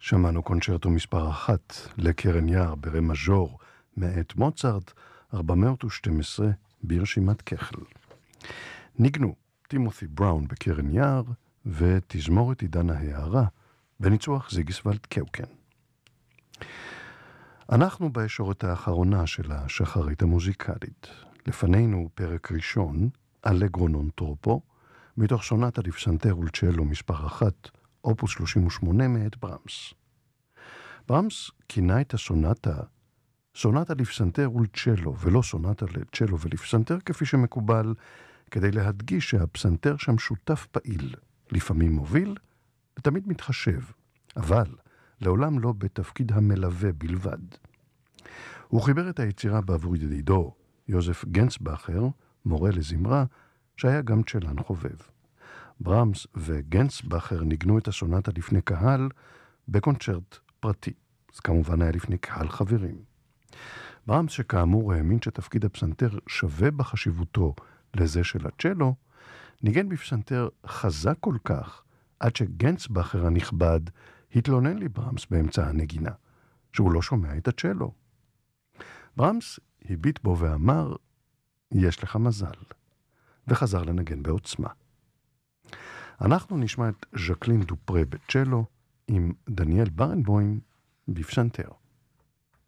שמענו קונצ'רטו מספר 1 לקרן יער ברה מז'ור מאת מוצרט 412 ברשימת כחל. ניגנו טימותי בראון בקרן יער ותזמורת עידן ההערה בניצוח זיגיסוולד קאוקן. אנחנו בישורת האחרונה של השחרית המוזיקלית. לפנינו פרק ראשון, אלגרו נון טרופו, מתוך סונטה לפסנתר ולצ'לו מספר 1, אופוס 38 מאת ברמס. ברמס כינה את הסונטה סונטה לפסנתר ולצ'לו, ולא סונטה לצ'לו ולפסנתר כפי שמקובל, כדי להדגיש שהפסנתר שם שותף פעיל, לפעמים מוביל ותמיד מתחשב, אבל לעולם לא בתפקיד המלווה בלבד. הוא חיבר את היצירה בעבור ידידו, יוזף גנסבכר, מורה לזמרה, שהיה גם צ'לן חובב. ברמס וגנסבכר ניגנו את הסונטה לפני קהל בקונצ'רט פרטי. זה כמובן היה לפני קהל חברים. ברמס שכאמור האמין שתפקיד הפסנתר שווה בחשיבותו לזה של הצ'לו, ניגן בפסנתר חזק כל כך, עד שגנסבכר הנכבד התלונן לי ברמס באמצע הנגינה, שהוא לא שומע את הצ'לו. ברמס הביט בו ואמר, יש לך מזל, וחזר לנגן בעוצמה. אנחנו נשמע את ז'קלין דופרה בצ'לו עם דניאל ברנבוים בפסנתר.